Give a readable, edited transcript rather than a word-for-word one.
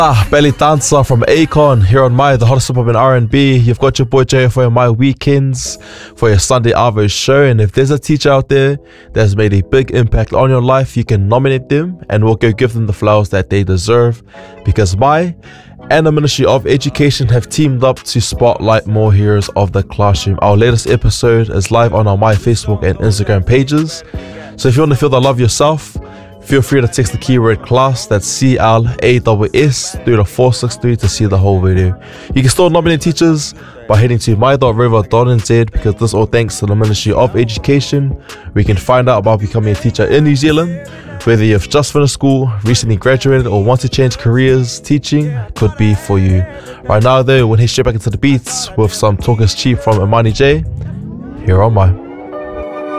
Belly Dancer from Akon here on My, the hottest hip hop in R&B. You've got your boy Jay for your My Weekends, for your Sunday Arvo show. And if there's a teacher out there that's made a big impact on your life, you can nominate them and we'll go give them the flowers that they deserve. Because My and the Ministry of Education have teamed up to spotlight more heroes of the classroom. Our latest episode is live on our My Facebook and Instagram pages. So if you want to feel the love yourself, feel free to text the keyword class, that's CLASS, through to 463 to see the whole video. You can still nominate teachers by heading to my.river.nz, because this all thanks to the Ministry of Education. We can find out about becoming a teacher in New Zealand. Whether you've just finished school, recently graduated, or want to change careers, teaching could be for you. Right now though, we'll head straight back into the beats with some Talk Is Cheap from Imani J here on My.